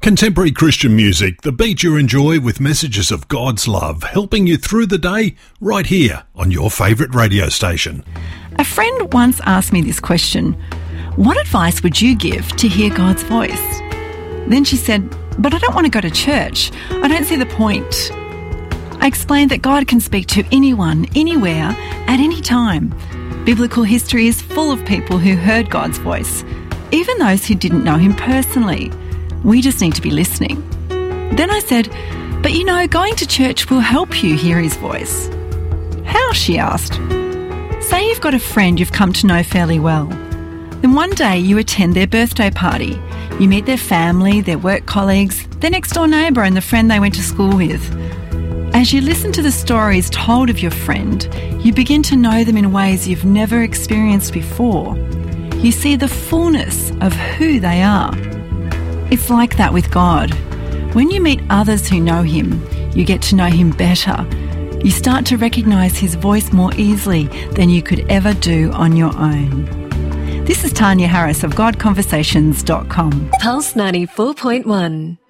Contemporary Christian music, the beat you enjoy with messages of God's love, helping you through the day right here on your favourite radio station. A friend once asked me this question: what advice would you give to hear God's voice? Then she said, but I don't want to go to church. I don't see the point. I explained that God can speak to anyone, anywhere, at any time. Biblical history is full of people who heard God's voice, even those who didn't know him personally. We just need to be listening. Then I said, but you know, going to church will help you hear his voice. How? She asked. Say you've got a friend you've come to know fairly well. Then one day you attend their birthday party. You meet their family, their work colleagues, their next door neighbour and the friend they went to school with. As you listen to the stories told of your friend, you begin to know them in ways you've never experienced before. You see the fullness of who they are. It's like that with God. When you meet others who know him, you get to know him better. You start to recognise his voice more easily than you could ever do on your own. This is Tanya Harris of GodConversations.com. Pulse 94.1.